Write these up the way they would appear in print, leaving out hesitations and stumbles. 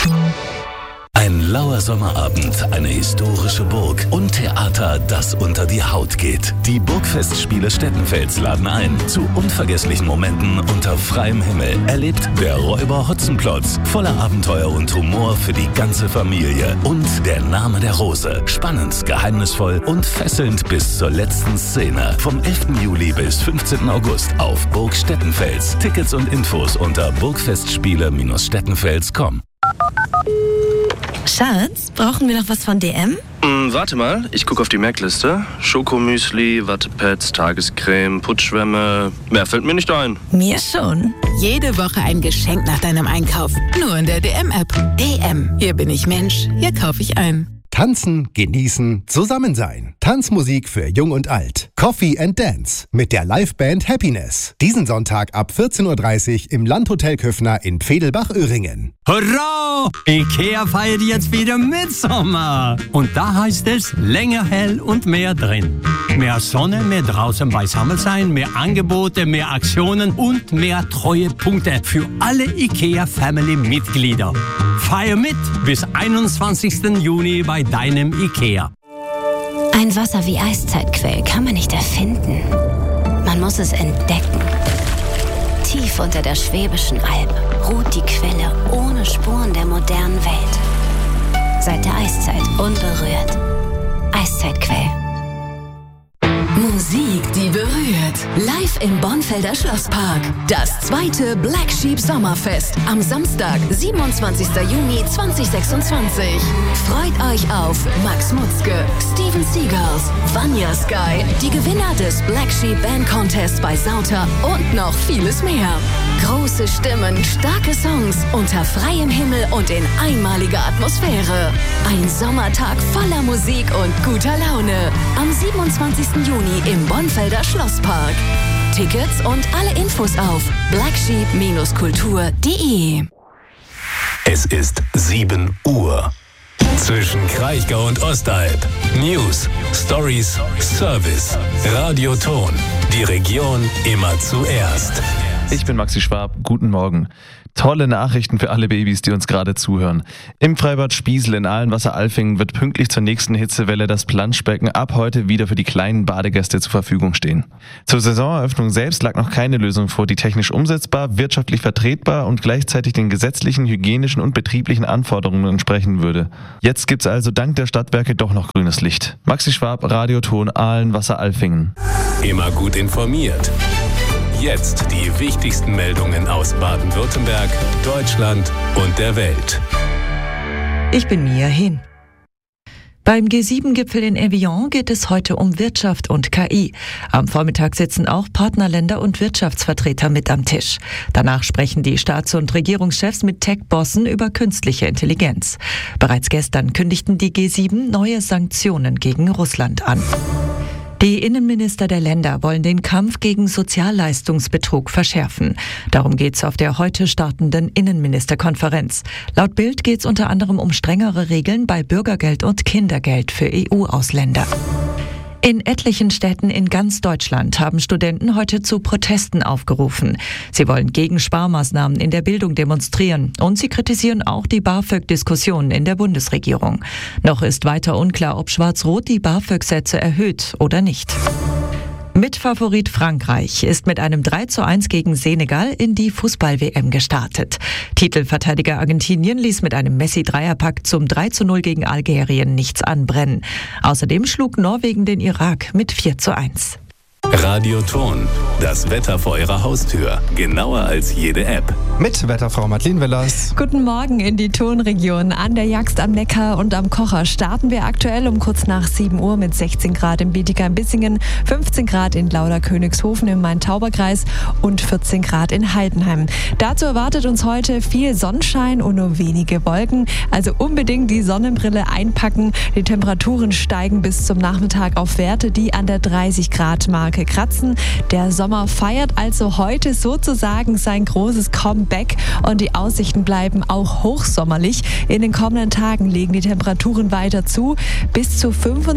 Ein lauer Sommerabend, eine historische Burg und Theater, das unter die Haut geht. Die Burgfestspiele Stettenfels laden ein zu unvergesslichen Momenten unter freiem Himmel. Erlebt der Räuber Hotzenplotz, voller Abenteuer und Humor für die ganze Familie. Und der Name der Rose, spannend, geheimnisvoll und fesselnd bis zur letzten Szene. Vom 11. Juli bis 15. August auf Burg Stettenfels. Tickets und Infos unter burgfestspiele-stettenfels.com. Schatz, brauchen wir noch was von DM? Warte mal, ich gucke auf die Merkliste. Schokomüsli, Wattepads, Tagescreme, Putzschwämme. Mehr fällt mir nicht ein. Mir schon. Jede Woche ein Geschenk nach deinem Einkauf. Nur in der DM-App. DM. Hier bin ich Mensch. Hier kaufe ich ein. Tanzen, genießen, zusammen sein. Tanzmusik für Jung und Alt. Coffee and Dance mit der Liveband Happiness. Diesen Sonntag ab 14.30 Uhr im Landhotel Köffner in Pfedelbach-Öhringen. Hurra! IKEA feiert jetzt wieder Mitsommer. Und da heißt es länger hell und mehr drin. Mehr Sonne, mehr draußen beisammen sein, mehr Angebote, mehr Aktionen und mehr Treuepunkte für alle IKEA-Family-Mitglieder. Feier mit bis 21. Juni bei deinem IKEA. Ein Wasser wie Eiszeitquell kann man nicht erfinden. Man muss es entdecken. Tief unter der Schwäbischen Alb ruht die Quelle ohne Spuren der modernen Welt. Seit der Eiszeit unberührt. Eiszeitquell. Musik, die berührt. Live im Bonfelder Schlosspark. Das zweite Black Sheep Sommerfest am Samstag, 27. Juni 2026. Freut euch auf Max Mutzke, Steven Seagulls, Vanya Sky, die Gewinner des Black Sheep Band Contests bei Sauter und noch vieles mehr. Große Stimmen, starke Songs, unter freiem Himmel und in einmaliger Atmosphäre. Ein Sommertag voller Musik und guter Laune. Am 27. Juni im Bonfelder Schlosspark. Tickets und alle Infos auf blacksheep-kultur.de. Es ist 7 Uhr. Zwischen Kraichgau und Ostalb. News, Stories, Service. Radioton. Die Region immer zuerst. Ich bin Maxi Schwab. Guten Morgen. Tolle Nachrichten für alle Babys, die uns gerade zuhören. Im Freibad Spiesel in Ahlenwasser-Alfingen wird pünktlich zur nächsten Hitzewelle das Planschbecken ab heute wieder für die kleinen Badegäste zur Verfügung stehen. Zur Saisoneröffnung selbst lag noch keine Lösung vor, die technisch umsetzbar, wirtschaftlich vertretbar und gleichzeitig den gesetzlichen, hygienischen und betrieblichen Anforderungen entsprechen würde. Jetzt gibt's also dank der Stadtwerke doch noch grünes Licht. Maxi Schwab, Radioton Ahlenwasser-Alfingen. Immer gut informiert. Jetzt die wichtigsten Meldungen aus Baden-Württemberg, Deutschland und der Welt. Ich bin Mia Hin. Beim G7-Gipfel in Evian geht es heute um Wirtschaft und KI. Am Vormittag sitzen auch Partnerländer und Wirtschaftsvertreter mit am Tisch. Danach sprechen die Staats- und Regierungschefs mit Tech-Bossen über künstliche Intelligenz. Bereits gestern kündigten die G7 neue Sanktionen gegen Russland an. Die Innenminister der Länder wollen den Kampf gegen Sozialleistungsbetrug verschärfen. Darum geht es auf der heute startenden Innenministerkonferenz. Laut Bild geht es unter anderem um strengere Regeln bei Bürgergeld und Kindergeld für EU-Ausländer. In etlichen Städten in ganz Deutschland haben Studenten heute zu Protesten aufgerufen. Sie wollen gegen Sparmaßnahmen in der Bildung demonstrieren und sie kritisieren auch die BAföG-Diskussionen in der Bundesregierung. Noch ist weiter unklar, ob Schwarz-Rot die BAföG-Sätze erhöht oder nicht. Mitfavorit Frankreich ist mit einem 3:1 gegen Senegal in die Fußball-WM gestartet. Titelverteidiger Argentinien ließ mit einem Messi-Dreierpack zum 3:0 gegen Algerien nichts anbrennen. Außerdem schlug Norwegen den Irak mit 4:1. Radioton, das Wetter vor Ihrer Haustür, genauer als jede App. Mit Wetterfrau Madeleine Wellers. Guten Morgen in die Tonregion. An der Jagst am Neckar und am Kocher starten wir aktuell um kurz nach 7 Uhr mit 16 Grad in Bietigheim-Bissingen, 15 Grad in Lauda-Königshofen im Main-Tauber-Kreis und 14 Grad in Heidenheim. Dazu erwartet uns heute viel Sonnenschein und nur wenige Wolken. Also unbedingt die Sonnenbrille einpacken. Die Temperaturen steigen bis zum Nachmittag auf Werte, die an der 30-Grad-Marke Marke kratzen. Der Sommer feiert also heute sozusagen sein großes Comeback und die Aussichten bleiben auch hochsommerlich. In den kommenden Tagen legen die Temperaturen weiter zu. Bis zu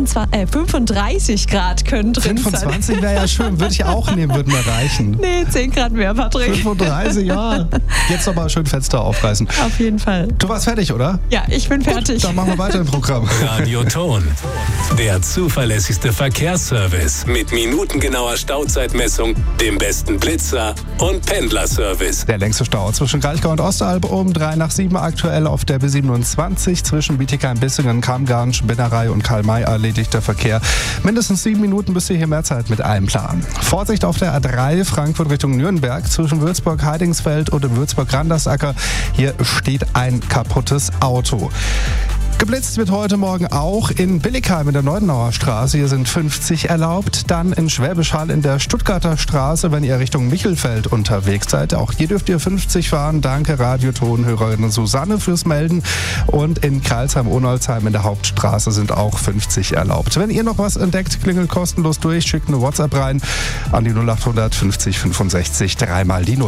35 Grad können drin 25 sein. wäre ja schön, würde ich auch nehmen, würde mir reichen. Nee, 10 Grad mehr, Patrick. 35, ja. Jetzt aber schön Fenster aufreißen. Auf jeden Fall. Du warst fertig, oder? Ja, ich bin fertig. Gut, dann machen wir weiter im Programm. Radioton. Der zuverlässigste Verkehrsservice mit minutengenauer Stauzeitmessung, dem besten Blitzer und Pendlerservice. Der längste Stau zwischen Kraichgau und Ostalb um 6:03 aktuell auf der B27 zwischen Bietigheim-Bissingen, Kamgarn, Spinnerei und Karl-May erledigt der Verkehr. Mindestens 7 Minuten bis ihr hier mehr Zeit mit einem Plan. Vorsicht auf der A3 Frankfurt Richtung Nürnberg zwischen Würzburg-Heidingsfeld und dem Würzburg-Randersacker. Hier steht ein kaputtes Auto. Geblitzt wird heute Morgen auch in Billigheim in der Neudenauer Straße. Hier sind 50 erlaubt. Dann in Schwäbisch Hall in der Stuttgarter Straße, wenn ihr Richtung Michelfeld unterwegs seid. Auch hier dürft ihr 50 fahren. Danke Radiotonhörerin Susanne fürs Melden. Und in Karlsheim-Onolzheim in der Hauptstraße sind auch 50 erlaubt. Wenn ihr noch was entdeckt, klingelt kostenlos durch. Schickt eine WhatsApp rein an die 0800 50 65 3 die 0.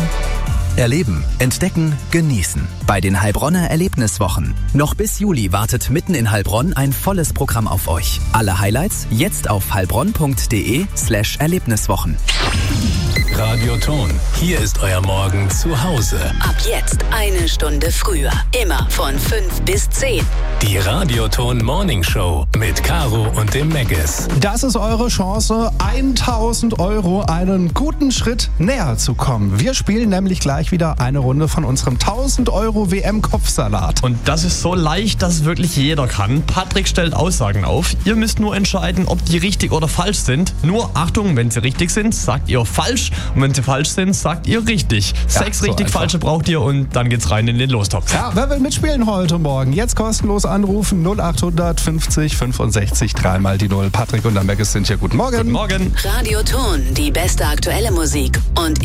Erleben, entdecken, genießen. Bei den Heilbronner Erlebniswochen. Noch bis Juli wartet mitten in Heilbronn ein volles Programm auf euch. Alle Highlights jetzt auf heilbronn.de/Erlebniswochen. Radioton. Hier ist euer Morgen zu Hause. Ab jetzt 1 Stunde früher. Immer von 5 bis 10. Die Radioton Morning Show mit Caro und dem Meggis. Das ist eure Chance, 1.000 € einen guten Schritt näher zu kommen. Wir spielen nämlich gleich wieder eine Runde von unserem 1.000 € WM-Kopfsalat. Und das ist so leicht, dass es wirklich jeder kann. Patrick stellt Aussagen auf. Ihr müsst nur entscheiden, ob die richtig oder falsch sind. Nur Achtung, wenn sie richtig sind, sagt ihr falsch. Und wenn sie falsch sind, sagt ihr richtig. 6 richtig falsche braucht ihr und dann geht's rein in den Lostopf. Ja, wer will mitspielen heute Morgen? Jetzt kostenlos anrufen 0800 50 65 3 die 0. Patrick und der Meggis sind hier. Guten Morgen. Guten Morgen. Radioton, die beste aktuelle Musik und